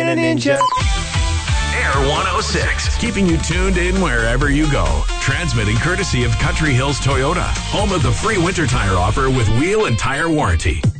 and a ninja. Air 106, keeping you tuned in wherever you go. Transmitting courtesy of Country Hills Toyota, home of the free winter tire offer with wheel and tire warranty.